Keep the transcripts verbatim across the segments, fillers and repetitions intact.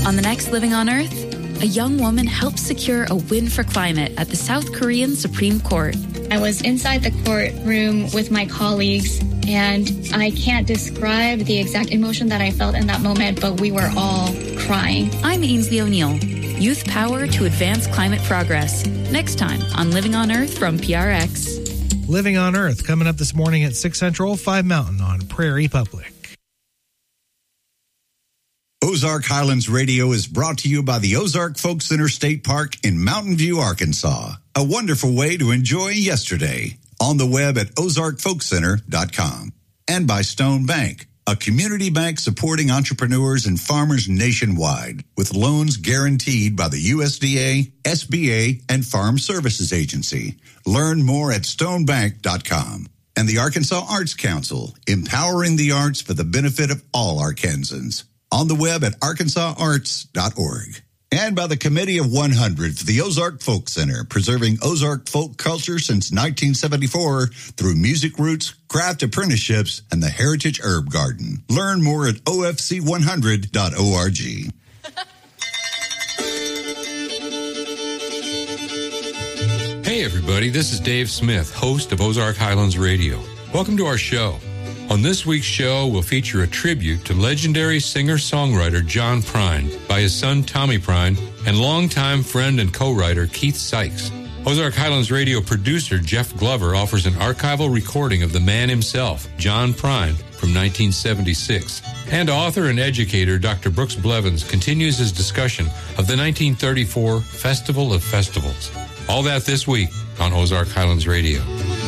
On the next Living on Earth, a young woman helps secure a win for climate at the South Korean Supreme Court. I was inside the courtroom with my colleagues, and I can't describe the exact emotion that I felt in that moment, but we were all crying. I'm Ainsley O'Neill. Youth power to advance climate progress. Next time on Living on Earth from P R X. Living on Earth, coming up this morning at six Central, five Mountain on Prairie Public. Ozark Highlands Radio is brought to you by the Ozark Folk Center State Park in Mountain View, Arkansas. A wonderful way to enjoy yesterday. On the web at ozark folk center dot com. And by Stone Bank, a community bank supporting entrepreneurs and farmers nationwide with loans guaranteed by the U S D A, S B A, and Farm Services Agency. Learn more at stone bank dot com. And the Arkansas Arts Council, empowering the arts for the benefit of all Arkansans. On the web at arkansas arts dot org. And by the Committee of one hundred for the Ozark Folk Center, preserving Ozark folk culture since nineteen seventy-four through music roots, craft apprenticeships, and the Heritage Herb Garden. Learn more at O F C one hundred dot org. Hey everybody, this is Dave Smith, host of Ozark Highlands Radio. Welcome to our show. On this week's show, we'll feature a tribute to legendary singer-songwriter John Prine by his son Tommy Prine and longtime friend and co-writer Keith Sykes. Ozark Highlands Radio producer Jeff Glover offers an archival recording of the man himself, John Prine, from nineteen seventy-six. And author and educator Doctor Brooks Blevins continues his discussion of the nineteen thirty-four Festival of Festivals. All that this week on Ozark Highlands Radio.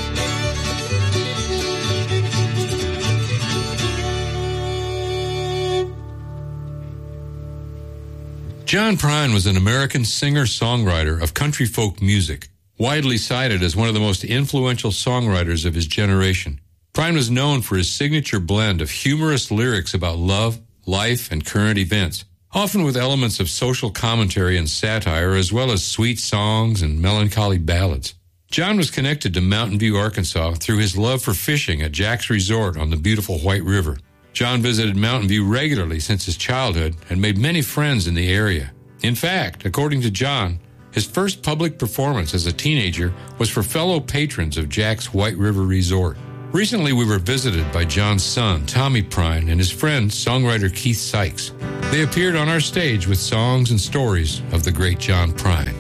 John Prine was an American singer-songwriter of country folk music, widely cited as one of the most influential songwriters of his generation. Prine was known for his signature blend of humorous lyrics about love, life, and current events, often with elements of social commentary and satire, as well as sweet songs and melancholy ballads. John was connected to Mountain View, Arkansas, through his love for fishing at Jack's Resort on the beautiful White River. John visited Mountain View regularly since his childhood and made many friends in the area. In fact, according to John, his first public performance as a teenager was for fellow patrons of Jack's White River Resort. Recently, we were visited by John's son, Tommy Prine, and his friend, songwriter Keith Sykes. They appeared on our stage with songs and stories of the great John Prine.